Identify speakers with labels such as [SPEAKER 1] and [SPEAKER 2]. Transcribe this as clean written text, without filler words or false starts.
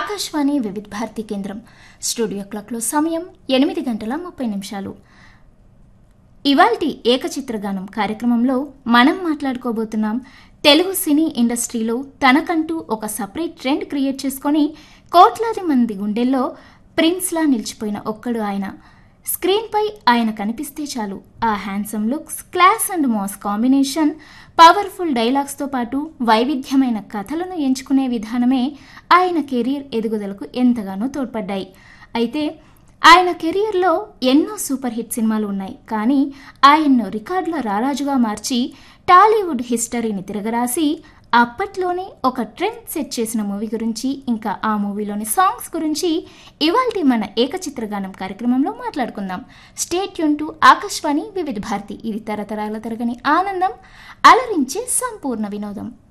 [SPEAKER 1] ఆకాశవాణి వివిధ భారతి కేంద్రం స్టూడియో క్లాక్లో సమయం 8:30 ఇవాల్టి ఏకచిత్రగానం కార్యక్రమంలో మనం మాట్లాడుకోబోతున్నాం తెలుగు సినీ ఇండస్ట్రీలో తనకంటూ ఒక సపరేట్ ట్రెండ్ క్రియేట్ చేసుకొని కోట్లాది మంది గుండెల్లో ప్రిన్స్లా నిలిచిపోయిన ఒక్కడు ఆయన. స్క్రీన్పై ఆయన కనిపిస్తే చాలు ఆ handsome looks, class and mass combination, powerful డైలాగ్స్తో పాటు వైవిధ్యమైన కథలను ఎంచుకునే విధానమే ఆయన కెరీర్ ఎదుగుదలకు ఎంతగానో తోడ్పడ్డాయి. అయితే ఆయన కెరీర్లో ఎన్నో సూపర్ హిట్ సినిమాలు ఉన్నాయి. కానీ ఆయన్ను రికార్డుల రారాజుగా మార్చి టాలీవుడ్ హిస్టరీని తిరగరాసి అప్పట్లోనే ఒక ట్రెండ్ సెట్ చేసిన మూవీ గురించి, ఇంకా ఆ మూవీలోని సాంగ్స్ గురించి ఇవాల్టి మన ఏకచిత్రగానం కార్యక్రమంలో మాట్లాడుకుందాం. స్టే ట్యూన్ టు ఆకాశవాణి వివిధ భారతి. ఇది తరతరాల తరగని ఆనందం, అలరించే సంపూర్ణ వినోదం.